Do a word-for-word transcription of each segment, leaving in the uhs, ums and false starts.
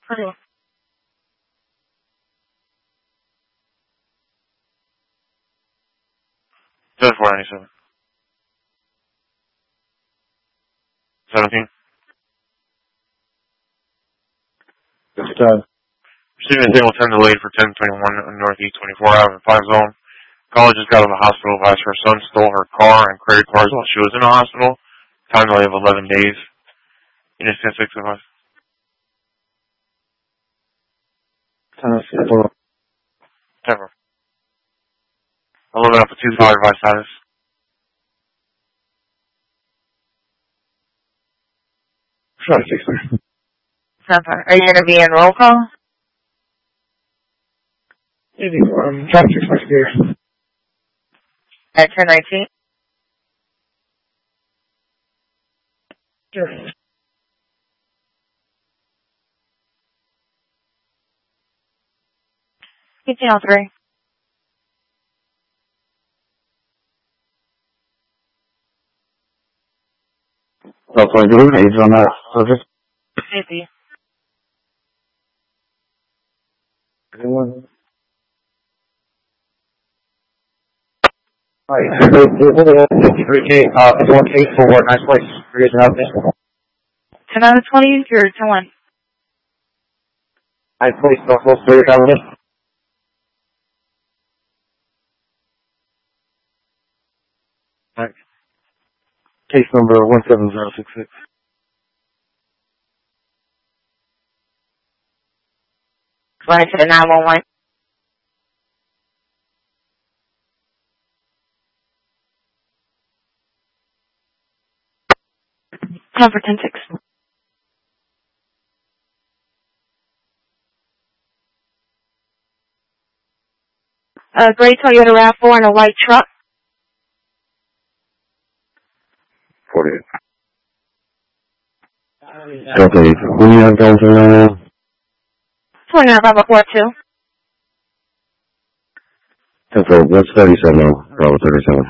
Hello. Seven four ninety seven. Seventeen. It's done. Receiving a single ten delayed for ten twenty one Northeast twenty four out of the five zone. Caller just got out of the hospital as her son stole her car and credit cards while she was in the hospital. Time delay of eleven days. Unit ten six of us. Ten Never. eleven up to two five advice status. Try to fix it. Are you going to be in roll call? Maybe, um, try to fix my spear. At ten nineteen? Sure. fifteen oh three. So, so I do an age on that subject. fifty. Anyone? Alright, so fifty-three K, uh, it's one case for what, nice place. You guys out there? ten out of twenty or ten one? Nice place, so close to your government. Alright. Case number one seven zero six six. Run to the nine one one. ten for ten six. A gray Toyota RAV four and a white truck. forty-eight. Okay, when you have going to uh twenty-nine Bravo four two. ten four, that's thirty-seven now, Bravo thirty-seven.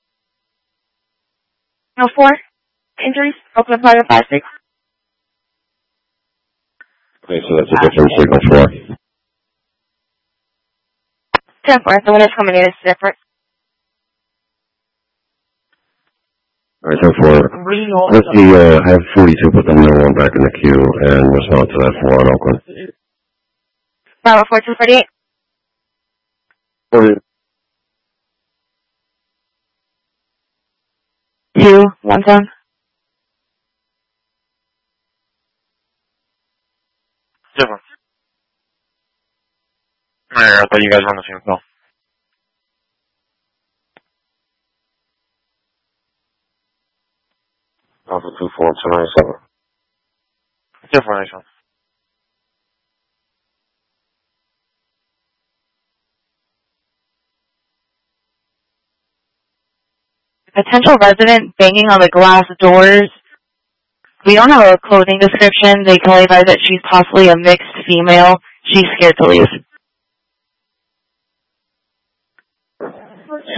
No four. Injuries. Oakland Fire five six. Okay, so that's a different signal four. ten four. The one that's coming in is different. Alright, ten four. Let's see, uh, have forty-two put the middle one back in the queue and respond to that four on Oakland. Bravo four two forty-eight. forty. Two. One ten. Different. Alright, I thought you guys were on the same call. Alpha two four two nine seven. Different, nice one. Potential resident banging on the glass doors. We don't have a clothing description. They can only advise that she's possibly a mixed female. She's scared to leave.